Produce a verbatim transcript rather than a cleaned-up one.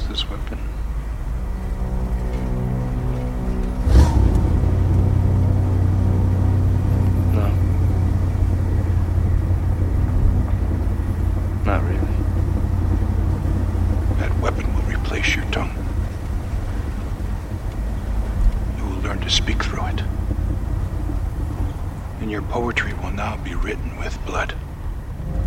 use this weapon. No. Not really. That weapon will replace your tongue. You will learn to speak through it. And your poetry will now be written with blood.